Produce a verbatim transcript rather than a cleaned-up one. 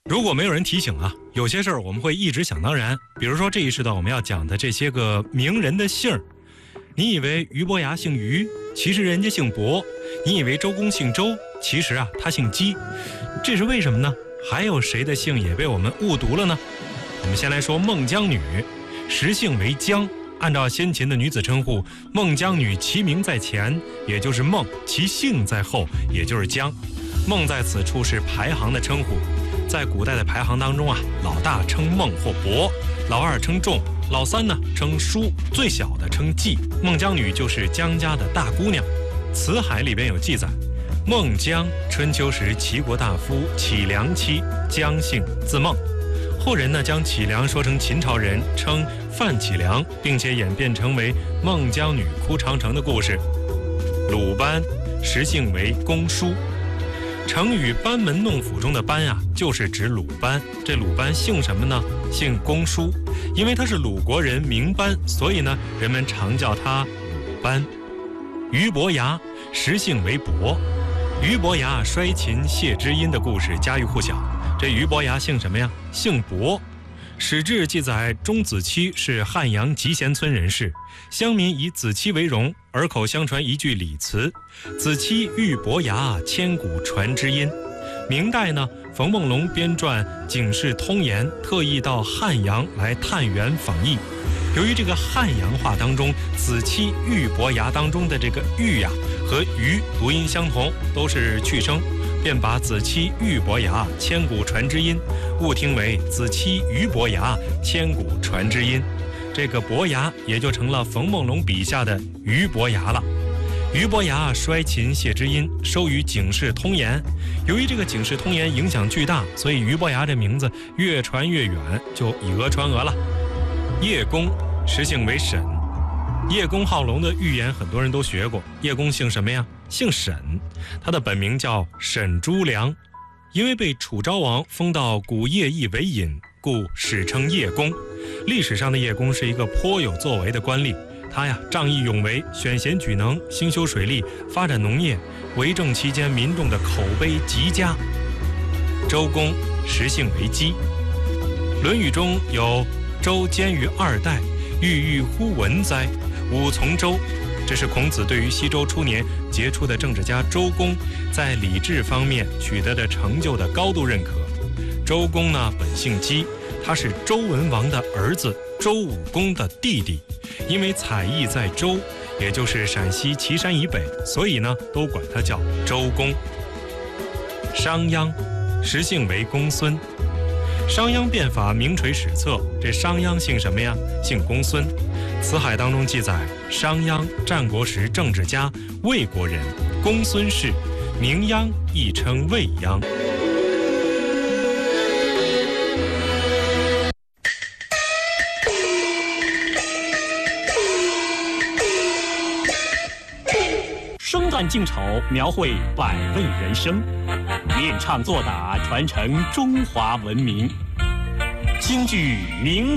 如果没有人提醒啊，有些事儿我们会一直想当然。比如说这一世道我们要讲的这些个名人的姓儿，你以为俞伯牙姓俞，其实人家姓伯；你以为周公姓周，其实啊他姓姬。这是为什么呢？还有谁的姓也被我们误读了呢？我们先来说孟姜女，实姓为姜。按照先秦的女子称呼，孟姜女其名在前，也就是孟，其姓在后，也就是姜。孟在此处是排行的称呼，在古代的排行当中啊，老大称孟或伯，老二称仲，老三呢称叔，最小的称季。孟姜女就是姜家的大姑娘。《辞海》里边有记载，孟姜，春秋时齐国大夫杞梁妻，姜姓，字孟。后人呢将杞梁说成秦朝人，称范杞梁，并且演变成为孟姜女哭长城的故事。鲁班，实姓为公叔。成语班门弄斧中的班啊，就是指鲁班。这鲁班姓什么呢？姓公叔。因为他是鲁国人，名班，所以呢人们常叫他鲁班。俞伯牙，实姓为伯。俞伯牙衰秦谢知音的故事家喻户晓。这俞伯牙姓什么呀？姓伯。史志记载，钟子期是汉阳集贤村人士，乡民以子期为荣，耳口相传一句礼词：子期遇伯牙，千古传之音。明代呢，冯梦龙编撰《警世通言》，特意到汉阳来探源访异。由于这个汉阳话当中子期遇伯牙当中的这个遇呀、啊、和鱼读音相同，都是去声，便把子期遇伯牙千古传之音误听为子期俞伯牙千古传之音，这个伯牙也就成了冯梦龙笔下的俞伯牙了。俞伯牙衰秦谢知音，收于《警世通言》。由于这个《警世通言》影响巨大，所以俞伯牙这名字越传越远，就以讹传讹了。叶公，实姓为沈。叶公好龙的寓言很多人都学过，叶公姓什么呀？姓沈，他的本名叫沈朱良，因为被楚昭王封到古叶邑为尹，故史称叶公。历史上的叶公是一个颇有作为的官吏，他呀仗义勇为，选贤举能，兴修水利，发展农业。为政期间民众的口碑极佳。周公，实姓为姬。论语中有周监于二代，郁郁乎文哉，吾从周。这是孔子对于西周初年杰出的政治家周公在礼制方面取得的成就的高度认可。周公呢本姓姬，他是周文王的儿子，周武公的弟弟。因为采邑在周，也就是陕西岐山以北，所以呢都管他叫周公。商鞅，实姓为公孙。商鞅变法名垂史册，这商鞅姓什么呀？姓公孙。辞海当中记载，商鞅战国时政治家，魏国人，公孙氏，名鞅，亦称魏鞅。 生旦净丑，描绘百味人生；练唱作打，传承中华文明。京剧名